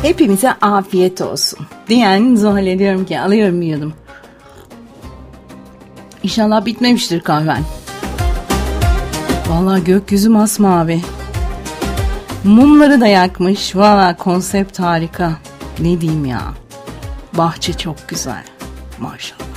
Hepimize afiyet olsun diyen Zuhal'e diyorum ki alıyorum bir yudum. İnşallah bitmemiştir kahven. Vallahi gökyüzü masmavi. Mumları da yakmış. Vallahi konsept harika. Ne diyeyim ya. Bahçe çok güzel. Maşallah.